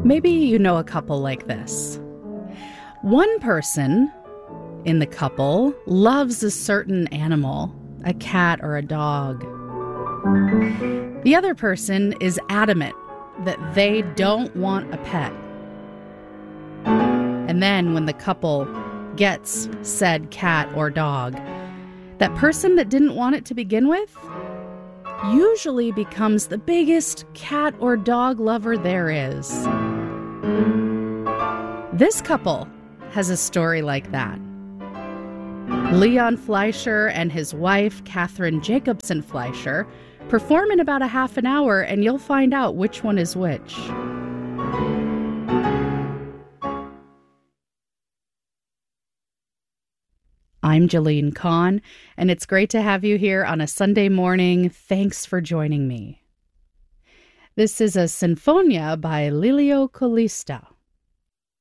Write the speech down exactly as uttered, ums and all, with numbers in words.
Maybe you know a couple like this. One person in the couple loves a certain animal, a cat or a dog. The other person is adamant that they don't want a pet. And then when the couple gets said cat or dog, that person that didn't want it to begin with usually becomes the biggest cat or dog lover there is. This couple has a story like that. Leon Fleischer and his wife, Catherine Jacobson Fleischer, perform in about a half an hour, and you'll find out which one is which. I'm Jalene Kahn, and it's great to have you here on a Sunday morning. Thanks for joining me. This is a Sinfonia by Lelio Colista.